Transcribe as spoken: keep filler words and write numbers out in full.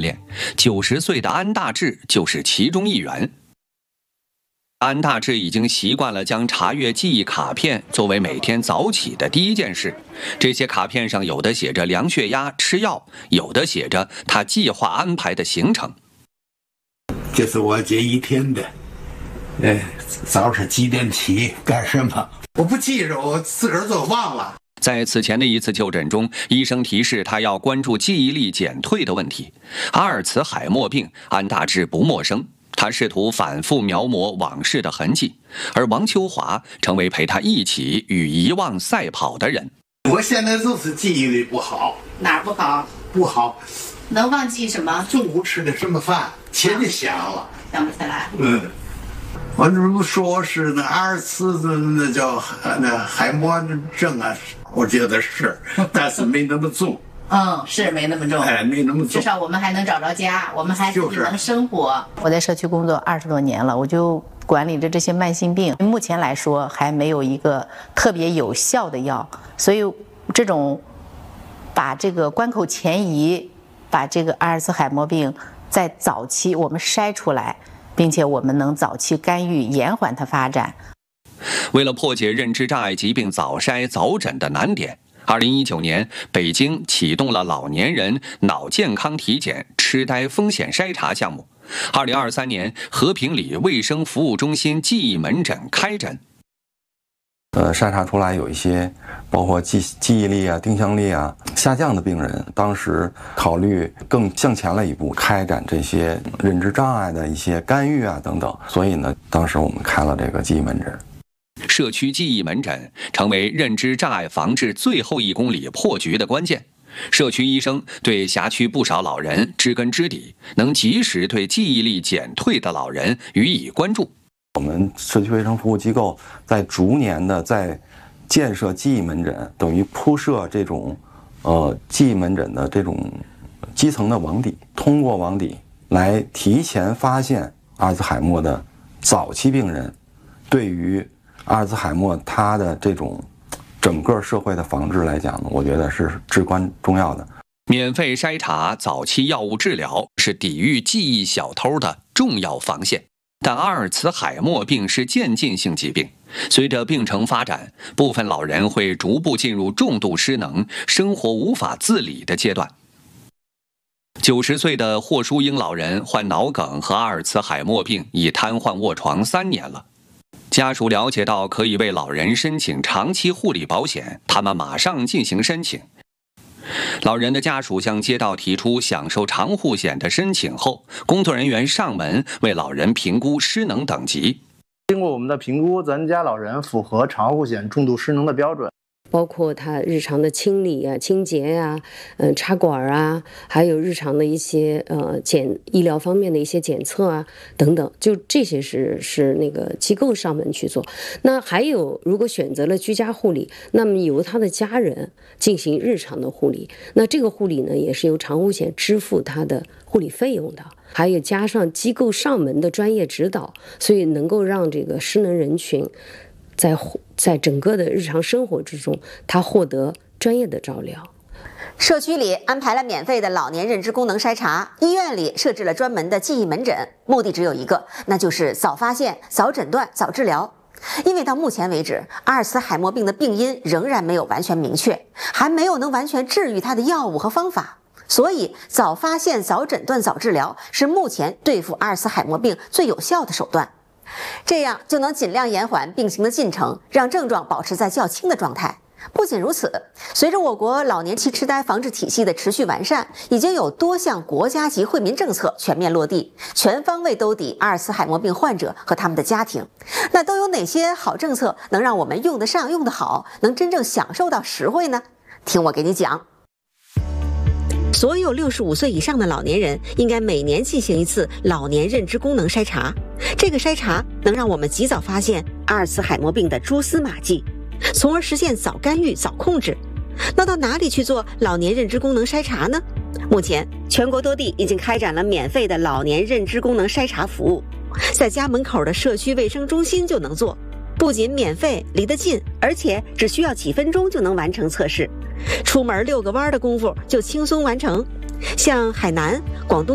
练，九十岁的安大治就是其中一员。安大治已经习惯了将查阅记忆卡片作为每天早起的第一件事。这些卡片上有的写着量血压、吃药，有的写着他计划安排的行程。 这是我这一天的，呃，早上几点起干什么？我不记着，我自个儿都忘了。 在此前的一次就诊中，医生提示他要关注记忆力减退的问题。阿尔茨海默病，安大治不陌生。他试图反复描摹往事的痕迹，而王秋华成为陪他一起与遗忘赛跑的人。 我现在就是记忆力不好。 哪儿不好？ 不好。 能忘记什么？ 中午吃的什么饭？前就想了， 想不起来。 嗯，我这不说我是那阿尔茨的那叫那海默症啊，我觉得是，但是没那么重。 嗯，是没那么重， 哎，没那么重。 至少我们还能找着家，我们还自己能生活。 就是、我在社区工作二十多年了，我就管理着这些慢性病。目前来说，还没有一个特别有效的药，所以这种把这个关口前移，把这个阿尔茨海默病在早期我们筛出来，并且我们能早期干预，延缓它发展。 为了破解认知障碍疾病早筛早诊的难点，二零一九年，北京启动了老年人脑健康体检痴呆风险筛查项目。二零二三年，和平里卫生服务中心记忆门诊开诊。 呃，筛查出来有一些包括记记忆力啊、定向力啊下降的病人，当时考虑更向前了一步，开展这些认知障碍的一些干预啊等等。所以呢，当时我们开了这个记忆门诊。 社区记忆门诊成为认知障碍防治最后一公里破局的关键。社区医生对辖区不少老人知根知底，能及时对记忆力减退的老人予以关注。 我们社区卫生服务机构在逐年的在建设记忆门诊，等于铺设这种呃记忆门诊的这种基层的网底，通过网底来提前发现阿尔茨海默的早期病人，对于阿尔茨海默它的这种整个社会的防治来讲呢，我觉得是至关重要的。 免费筛查早期药物治疗是抵御记忆小偷的重要防线。但阿尔茨海默病是渐进性疾病，随着病程发展，部分老人会逐步进入重度失能、生活无法自理的阶段。九十岁的霍淑英老人患脑梗和阿尔茨海默病，已瘫痪卧床三年了。家属了解到可以为老人申请长期护理保险，他们马上进行申请。老人的家属向街道提出享受长护险的申请后，工作人员上门为老人评估失能等级。 经过我们的评估，咱家老人符合长护险重度失能的标准。 包括他日常的清理啊、清洁呀、啊、嗯、呃、插管啊，还有日常的一些呃检医疗方面的一些检测啊等等，就这些是是那个机构上门去做。那还有，如果选择了居家护理，那么由他的家人进行日常的护理，那这个护理呢，也是由长护险支付他的护理费用的。还有加上机构上门的专业指导，所以能够让这个失能人群在在整个的日常生活之中，他获得专业的照料。 社区里安排了免费的老年认知功能筛查，医院里设置了专门的记忆门诊，目的只有一个，那就是早发现、早诊断、早治疗。因为到目前为止，阿尔茨海默病的病因仍然没有完全明确，还没有能完全治愈它的药物和方法，所以早发现、早诊断、早治疗是目前对付阿尔茨海默病最有效的手段。这样就能尽量延缓病情的进程，让症状保持在较轻的状态。不仅如此，随着我国老年期痴呆防治体系的持续完善，已经有多项国家级惠民政策全面落地，全方位兜底阿尔茨海默病患者和他们的家庭。那都有哪些好政策能让我们用得上、用得好，能真正享受到实惠呢？听我给你讲。所有六十五岁以上的老年人应该每年进行一次老年认知功能筛查，这个筛查能让我们及早发现阿尔茨海默病的蛛丝马迹，从而实现早干预、早控制。那到哪里去做老年认知功能筛查呢？目前全国多地已经开展了免费的老年认知功能筛查服务，在家门口的社区卫生中心就能做，不仅免费、离得近，而且只需要几分钟就能完成测试，出门遛个弯的功夫就轻松完成。像海南、广东